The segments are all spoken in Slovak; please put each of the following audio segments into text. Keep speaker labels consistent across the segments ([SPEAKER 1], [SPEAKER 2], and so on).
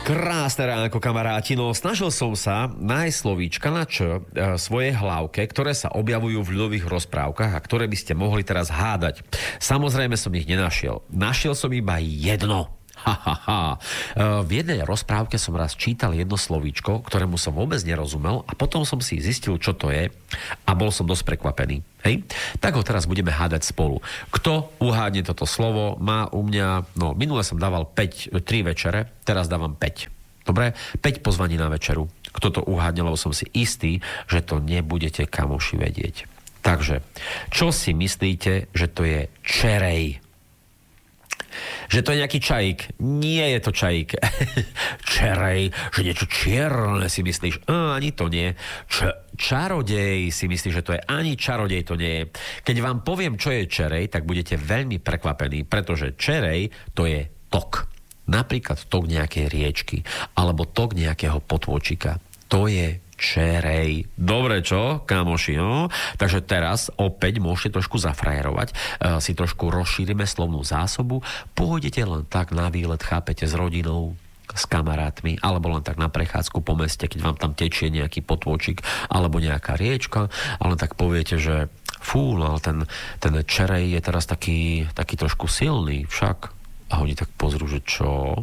[SPEAKER 1] Krásne ránko, kamaráti. No, snažil som sa nájsť slovíčka na Č svojej hlavke, ktoré sa objavujú v ľudových rozprávkach a ktoré by ste mohli teraz hádať. Samozrejme som ich nenašiel. Našiel som iba jedno. V jednej rozprávke som raz čítal jedno slovíčko, ktorému som vôbec nerozumel a potom som si zistil, čo to je a bol som dosť prekvapený. Hej? Tak ho teraz budeme hádať spolu. Kto uhádne toto slovo, má u mňa, no minule som dával 3 večere, teraz dávam 5. Dobre? 5 pozvaní na večeru. Kto to uhádne, lebo som si istý, že to nebudete kamoši vedieť. Takže, čo si myslíte, že to je čerej? Že to je nejaký čajík. Nie je to čajík. Čerej, že niečo čierne si myslíš. Ani to nie. Čarodej si myslíš, že to je. Ani čarodej to nie je. Keď vám poviem, čo je čerej, tak budete veľmi prekvapení, pretože čerej to je tok. Napríklad tok nejakej riečky alebo tok nejakého potôčika. To je čerej. Dobre, čo, kamoši, no? Takže teraz opäť môžete trošku zafrajerovať, si trošku rozšírime slovnú zásobu, pôjdete len tak na výlet, chápete, s rodinou, s kamarátmi, alebo len tak na prechádzku po meste, keď vám tam tečie nejaký potôčik, alebo nejaká riečka, ale tak poviete, že fú, no, ten čerej je teraz taký trošku silný, však. A oni tak pozrú, že čo?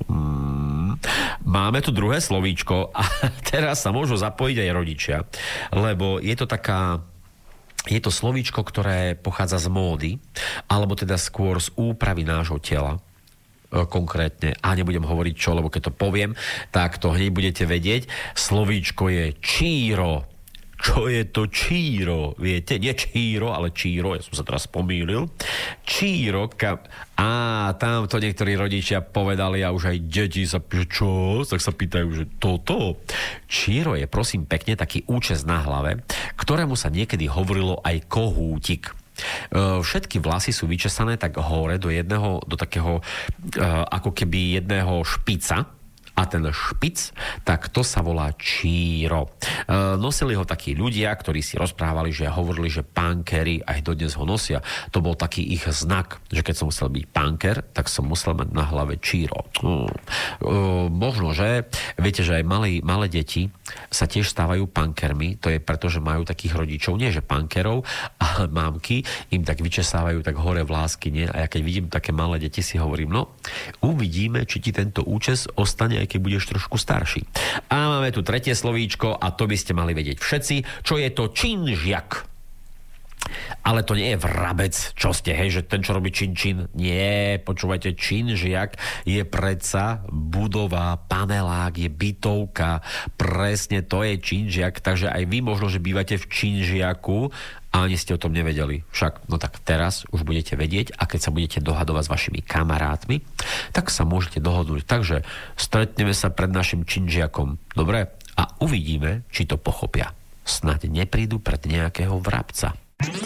[SPEAKER 1] Máme tu druhé slovíčko a teraz sa môžu zapojiť aj rodičia, lebo je to slovíčko, ktoré pochádza z módy, alebo teda skôr z úpravy nášho tela, konkrétne, a nebudem hovoriť čo, lebo keď to poviem, tak to hneď budete vedieť. Slovíčko je číro. Čo je to číro? Viete, nie číro, ale číro, ja som sa teraz pomýlil. Číro, tam to niektorí rodičia povedali a už aj deti sa pýtajú, čo? Tak sa pýtajú, že toto. Číro je, prosím pekne, taký účes na hlave, ktorému sa niekedy hovorilo aj kohútik. Všetky vlasy sú vyčesané tak hore do takého ako keby jedného špica. A ten špic, tak to sa volá číro. Nosili ho takí ľudia, ktorí si rozprávali, že hovorili, že punkery aj dodnes ho nosia. To bol taký ich znak, že keď som musel byť punker, tak som musel mať na hlave číro. Možno, že viete, že aj malé deti sa tiež stávajú punkermi. To je preto, že majú takých rodičov, nie že punkerov, ale mámky im tak vyčesávajú tak hore vlásky, nie? A ja keď vidím také malé deti, si hovorím, no, uvidíme, či ti tento účes ostane, aj keď budeš trošku starší. A máme tu tretie slovíčko a to by ste mali vedieť všetci, čo je to činžiak. Ale to nie je vrabec, čo ste, hej, že ten, čo robí čin. Nie, počúvajte, činžiak je predsa budova, panelák, je bytovka. Presne to je činžiak, takže aj vy možno, že bývate v činžiaku a ani ste o tom nevedeli. Však, no tak teraz už budete vedieť a keď sa budete dohadovať s vašimi kamarátmi, tak sa môžete dohodnúť. Takže stretneme sa pred našim činžiakom. Dobre? A uvidíme, či to pochopia. Snáď neprídu pred nejakého vrabca.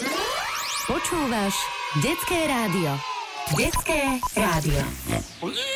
[SPEAKER 2] Počúvaš Detské rádio. Detské rádio.